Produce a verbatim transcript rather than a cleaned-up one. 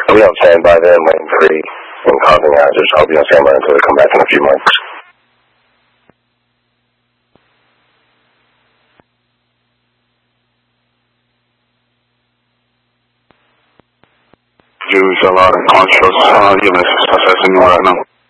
I'll be on standby then, waiting for free and causing hazards. I'll be on standby until they come back in a few months. Use a lot of conscious, uh, units assessing right now.